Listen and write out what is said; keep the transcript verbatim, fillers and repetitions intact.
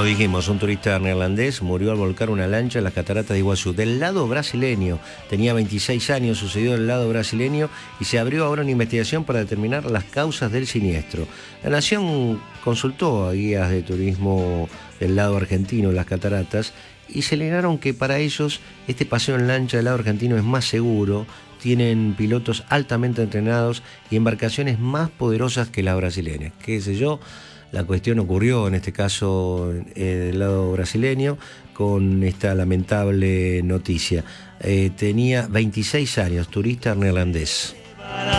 dijimos, un turista neerlandés murió al volcar una lancha en las cataratas de Iguazú. Del lado brasileño, tenía veintiséis años, sucedió del lado brasileño y se abrió ahora una investigación para determinar las causas del siniestro. La Nación consultó a guías de turismo del lado argentino de las cataratas y se alegaron que para ellos este paseo en lancha del lado argentino es más seguro, tienen pilotos altamente entrenados y embarcaciones más poderosas que las brasileñas. Qué sé yo. La cuestión ocurrió, en este caso, eh, del lado brasileño, con esta lamentable noticia. Eh, tenía veintiséis años, turista neerlandés.